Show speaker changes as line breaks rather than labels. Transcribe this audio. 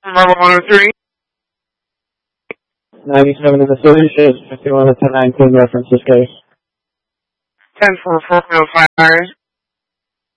Bravo 103.
97 in the city, shows 51 to 1019 reference this case.
10-4 fires.